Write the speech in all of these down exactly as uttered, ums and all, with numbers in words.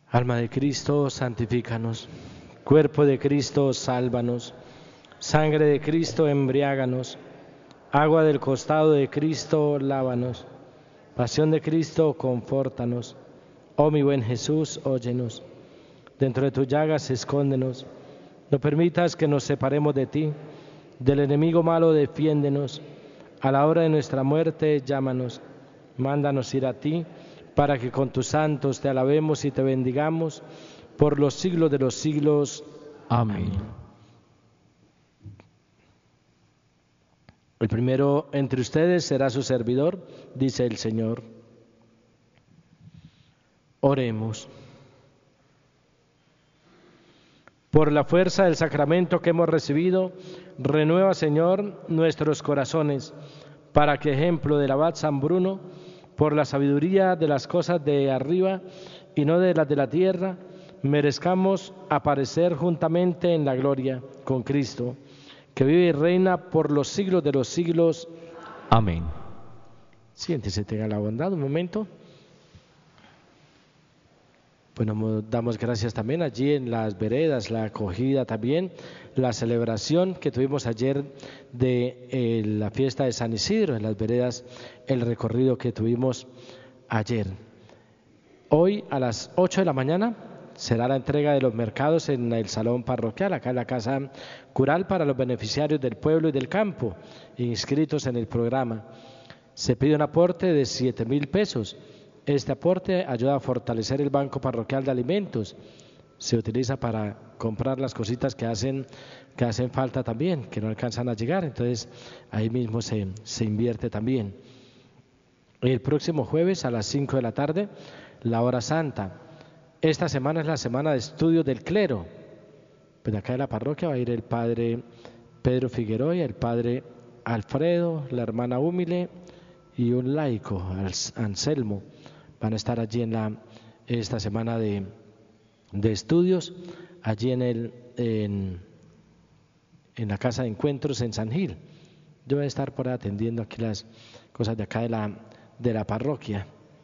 Alma de Cristo, santifícanos. Cuerpo de Cristo, sálvanos. Sangre de Cristo, embriáganos. Agua del costado de Cristo, lávanos. Pasión de Cristo, confórtanos. Oh mi buen Jesús, óyenos. Dentro de tus llagas, escóndenos. No permitas que nos separemos de ti. Del enemigo malo, defiéndenos. A la hora de nuestra muerte, llámanos. Mándanos ir a ti, para que con tus santos te alabemos y te bendigamos por los siglos de los siglos. Amén. El primero entre ustedes será su servidor, dice el Señor. Oremos. Por la fuerza del sacramento que hemos recibido, renueva, Señor, nuestros corazones, para que, ejemplo del abad San Bruno, por la sabiduría de las cosas de arriba y no de las de la tierra, merezcamos aparecer juntamente en la gloria con Cristo, que vive y reina por los siglos de los siglos. Amén. Siéntese, tenga la bondad, un momento. Bueno, damos gracias también allí en las veredas, la acogida también, la celebración que tuvimos ayer de eh, la fiesta de San Isidro, en las veredas, el recorrido que tuvimos ayer. Hoy a las ocho de la mañana será la entrega de los mercados en el salón parroquial, acá en la casa cural, para los beneficiarios del pueblo y del campo, inscritos en el programa. Se pide un aporte de siete mil pesos. Este aporte ayuda a fortalecer el Banco Parroquial de Alimentos. Se utiliza para comprar las cositas que hacen, que hacen falta también, que no alcanzan a llegar. Entonces, ahí mismo se, se invierte también. El próximo jueves a las cinco de la tarde, la hora santa. Esta semana es la semana de estudio del clero. Pues acá de la parroquia va a ir el padre Pedro Figueroa, el padre Alfredo, la hermana Húmile y un laico, Anselmo. Van a estar allí en la, esta semana de, de estudios, allí en, el, en, en la casa de encuentros en San Gil. Yo voy a estar por ahí atendiendo aquí las cosas de acá de la, de la parroquia.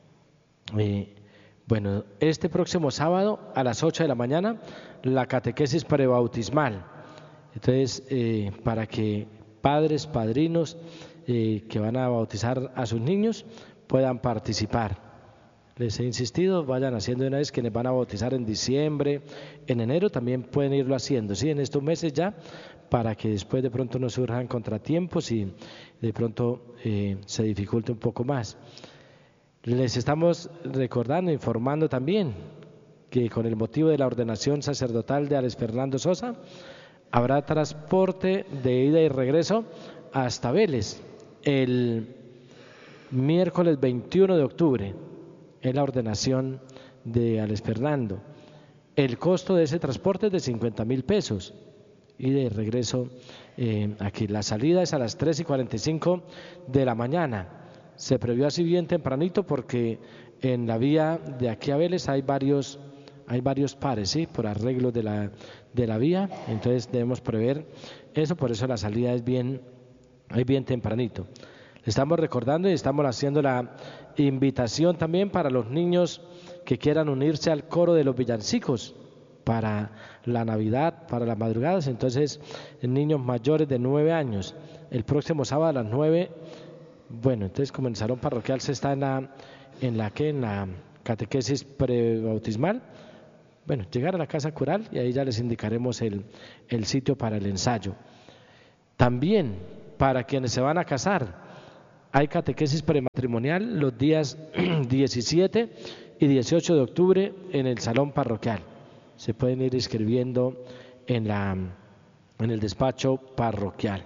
Eh, bueno, este próximo sábado a las ocho de la mañana, la catequesis prebautismal. Entonces, eh, para que padres, padrinos eh, que van a bautizar a sus niños puedan participar. Les he insistido, vayan haciendo de una vez, quienes van a bautizar en diciembre, en enero también pueden irlo haciendo, ¿sí? En estos meses ya, para que después de pronto no surjan contratiempos y de pronto eh, se dificulte un poco más. Les estamos recordando, informando también que con el motivo de la ordenación sacerdotal de Alex Fernando Sosa, habrá transporte de ida y regreso hasta Vélez el miércoles veintiuno de octubre. Es la ordenación de Alex Fernando. El costo de ese transporte es de cincuenta mil pesos y de regreso eh, aquí. La salida es a las tres y cuarenta y cinco de la mañana. Se previó así bien tempranito porque en la vía de aquí a Vélez hay varios, hay varios pares, ¿sí? Por arreglo de la, de la vía, entonces debemos prever eso, por eso la salida es bien, es bien tempranito. Estamos recordando y estamos haciendo la invitación también para los niños que quieran unirse al coro de los villancicos para la Navidad, para las madrugadas. Entonces, niños mayores de nueve años, el próximo sábado a las nueve, bueno, entonces como en el salón parroquial se está en la, en la, ¿qué? En la catequesis prebautismal, bueno, llegar a la casa cural y ahí ya les indicaremos el, el sitio para el ensayo. También para quienes se van a casar, hay catequesis prematrimonial los días diecisiete y dieciocho de octubre en el salón parroquial. Se pueden ir inscribiendo en, la, en el despacho parroquial.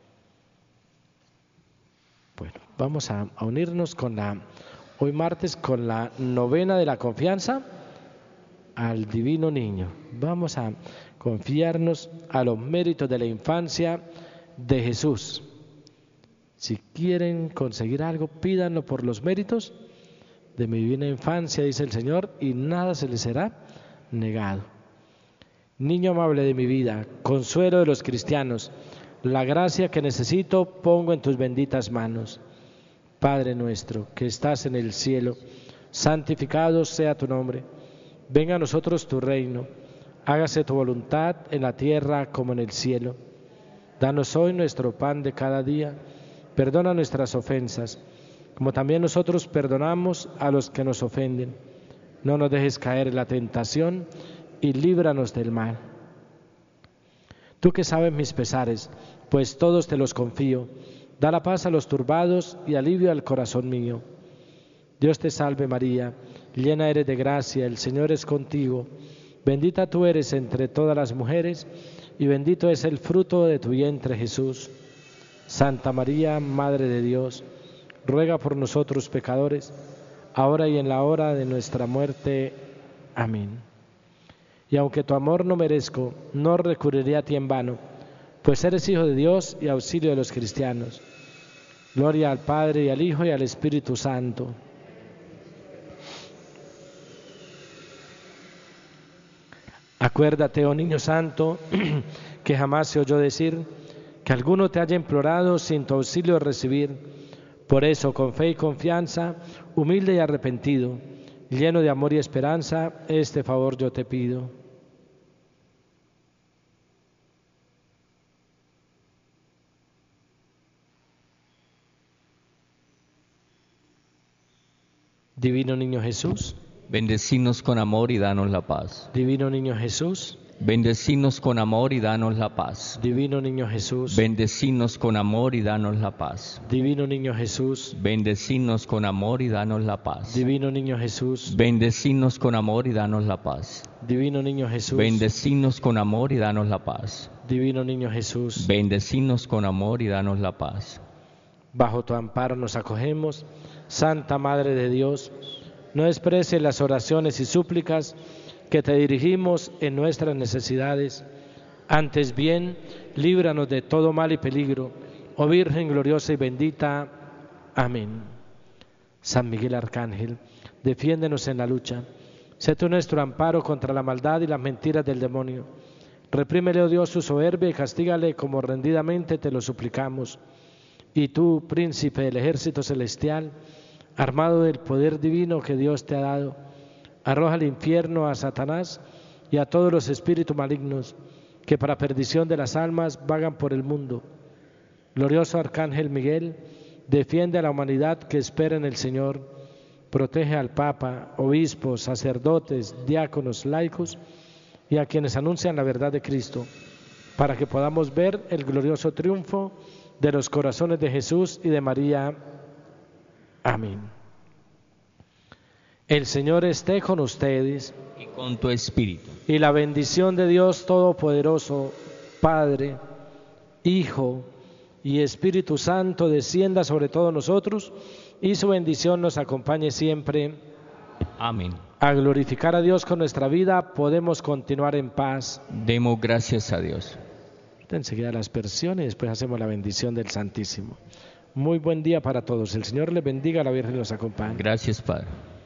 Bueno, vamos a, a unirnos con la, hoy martes con la novena de la confianza al Divino Niño. Vamos a confiarnos a los méritos de la infancia de Jesús. Si quieren conseguir algo, pídanlo por los méritos de mi divina infancia, dice el Señor, y nada se les será negado. Niño amable de mi vida, consuelo de los cristianos, la gracia que necesito pongo en tus benditas manos. Padre nuestro, que estás en el cielo, santificado sea tu nombre. Venga a nosotros tu reino, hágase tu voluntad en la tierra como en el cielo. Danos hoy nuestro pan de cada día, perdona nuestras ofensas, como también nosotros perdonamos a los que nos ofenden. No nos dejes caer en la tentación y líbranos del mal. Tú que sabes mis pesares, pues todos te los confío, da la paz a los turbados y alivio al corazón mío. Dios te salve María, llena eres de gracia, el Señor es contigo. Bendita tú eres entre todas las mujeres, y bendito es el fruto de tu vientre Jesús. Santa María, Madre de Dios, ruega por nosotros pecadores, ahora y en la hora de nuestra muerte. Amén. Y aunque tu amor no merezco, no recurriré a ti en vano, pues eres Hijo de Dios y auxilio de los cristianos. Gloria al Padre, y al Hijo, y al Espíritu Santo. Acuérdate, oh Niño Santo, que jamás se oyó decir que alguno te haya implorado sin tu auxilio recibir. Por eso, con fe y confianza, humilde y arrepentido, lleno de amor y esperanza, este favor yo te pido. Divino Niño Jesús, bendecinos con amor y danos la paz. Divino Niño Jesús, Bendecinos con amor y danos la paz. Divino Niño Jesús, Bendecinos con amor y danos la paz. Divino Niño Jesús, Bendecinos con amor y danos la paz. Divino Niño Jesús, Bendecinos con amor y danos la paz. Divino Niño Jesús, Bendecinos con amor y danos la paz. Divino Niño Jesús, Bendecinos con amor y danos la paz. bajo tu amparo nos acogemos, Santa Madre de Dios, no desprecies las oraciones y súplicas que te dirigimos en nuestras necesidades. Antes bien, líbranos de todo mal y peligro, oh Virgen gloriosa y bendita. Amén. San Miguel Arcángel, defiéndenos en la lucha. Sé tú nuestro amparo contra la maldad y las mentiras del demonio. Reprímele, oh Dios, su soberbia y castígale como rendidamente te lo suplicamos. Y tú, príncipe del ejército celestial, armado del poder divino que Dios te ha dado, arroja al infierno a Satanás y a todos los espíritus malignos que para perdición de las almas vagan por el mundo. Glorioso Arcángel Miguel, defiende a la humanidad que espera en el Señor, protege al Papa, obispos, sacerdotes, diáconos, laicos y a quienes anuncian la verdad de Cristo, para que podamos ver el glorioso triunfo de los corazones de Jesús y de María. Amén. El Señor esté con ustedes. Y con tu espíritu. Y la bendición de Dios Todopoderoso, Padre, Hijo y Espíritu Santo, descienda sobre todos nosotros y su bendición nos acompañe siempre. Amén. A glorificar a Dios con nuestra vida podemos continuar en paz. Demos gracias a Dios. Enseguida la aspersión y después hacemos la bendición del Santísimo. Muy buen día para todos. El Señor les bendiga, la Virgen los acompañe. Gracias, Padre.